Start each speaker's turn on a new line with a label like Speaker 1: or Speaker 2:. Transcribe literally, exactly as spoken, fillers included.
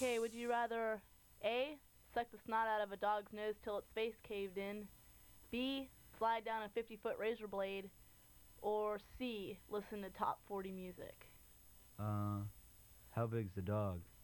Speaker 1: Okay, would you rather A, suck the snot out of a dog's nose till its face caved in, B, slide down a fifty-foot razor blade, or C, listen to top forty music?
Speaker 2: Uh, how big's the dog?